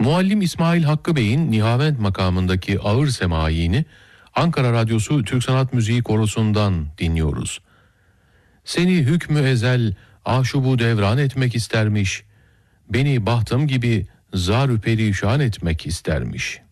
Muallim İsmail Hakkı Bey'in Nihavend makamındaki ağır semaiyini Ankara Radyosu Türk Sanat Müziği Korosu'ndan dinliyoruz. Seni hükmü ezel aşubu devran etmek istermiş, beni bahtım gibi zar-ı perişan etmek istermiş.